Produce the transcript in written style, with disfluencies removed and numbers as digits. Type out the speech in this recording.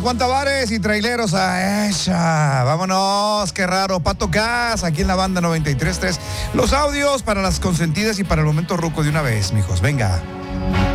Juan Tavares y Traileros a ella. Vámonos, qué raro. Pato Gas, aquí en la banda 93.3. Los audios para las consentidas y para el momento ruco de una vez, mijos. Venga.